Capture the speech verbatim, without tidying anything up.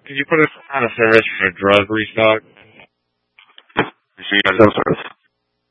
Can you put us on a service for a drug restock? So you guys have service.